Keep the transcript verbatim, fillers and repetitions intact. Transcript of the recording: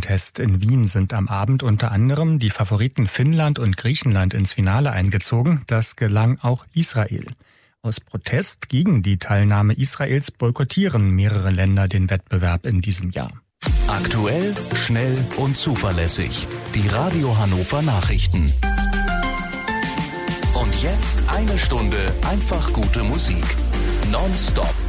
Contest in Wien sind am Abend unter anderem die Favoriten Finnland und Griechenland ins Finale eingezogen. Das gelang auch Israel. Aus Protest gegen die Teilnahme Israels boykottieren mehrere Länder den Wettbewerb in diesem Jahr. Aktuell, schnell und zuverlässig. Die Radio Hannover Nachrichten. Und jetzt eine Stunde einfach gute Musik. Nonstop.